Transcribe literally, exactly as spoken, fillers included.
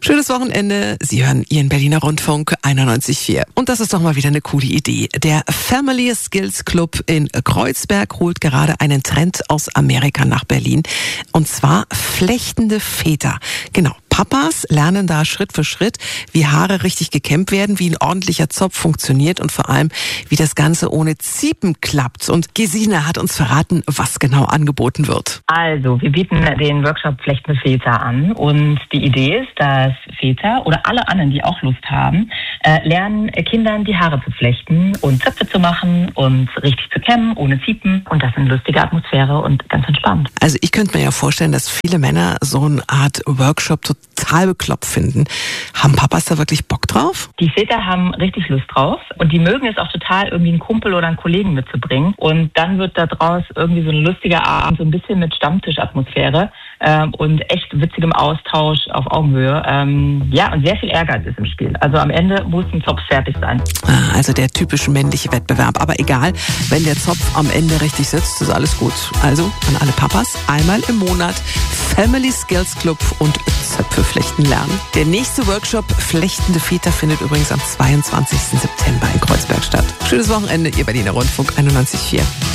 Schönes Wochenende. Sie hören Ihren Berliner Rundfunk einundneunzig Komma vier. Und das ist doch mal wieder eine coole Idee. Der Family Skills Club in Kreuzberg holt gerade einen Trend aus Amerika nach Berlin. Und zwar flechtende Väter. Genau. Papas lernen da Schritt für Schritt, wie Haare richtig gekämmt werden, wie ein ordentlicher Zopf funktioniert und vor allem, wie das Ganze ohne Ziepen klappt. Und Gesine hat uns verraten, was genau angeboten wird. Also, wir bieten den Workshop Flechtende Väter an und die Idee ist, dass Väter oder alle anderen, die auch Lust haben, äh, lernen, Kindern die Haare zu flechten und Zöpfe zu machen und richtig zu kämmen, ohne Ziepen, und das in lustiger Atmosphäre und ganz entspannt. Also ich könnte mir ja vorstellen, dass viele Männer so eine Art Workshop total bekloppt finden. Haben Papas da wirklich Bock drauf? Die Väter haben richtig Lust drauf und die mögen es auch total, irgendwie einen Kumpel oder einen Kollegen mitzubringen, und dann wird da draus irgendwie so ein lustiger Abend, so ein bisschen mit Stammtischatmosphäre ähm, und echt witzigem Austausch auf Augenhöhe. Ähm, ja, und sehr viel Ehrgeiz ist im Spiel. Also am Ende muss ein Zopf fertig sein. Ah, also der typische männliche Wettbewerb. Aber egal, wenn der Zopf am Ende richtig sitzt, ist alles gut. Also an alle Papas, einmal im Monat Family Skills Club und Zöpfe flechten lernen. Der nächste Workshop Flechtende Väter findet übrigens am zweiundzwanzigsten September in Kreuzberg statt. Schönes Wochenende, Ihr Berliner Rundfunk einundneunzig Komma vier.